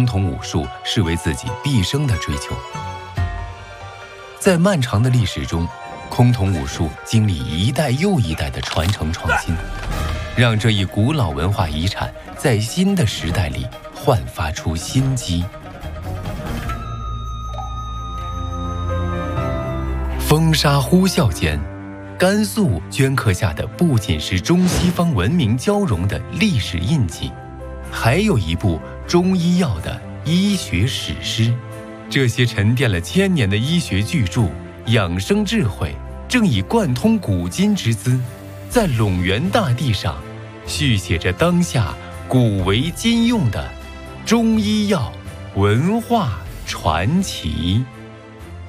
空统武术视为自己毕生的追求。在漫长的历史中，空统武术经历一代又一代的传承创新，让这一古老文化遗产在新的时代里焕发出新机。风沙呼啸间，甘肃镌刻下的不仅是中西方文明交融的历史印记，还有一部中医药的医学史诗。这些沉淀了1000年的医学巨著、养生智慧，正以贯通古今之姿，在陇原大地上续写着当下古为今用的中医药文化传奇。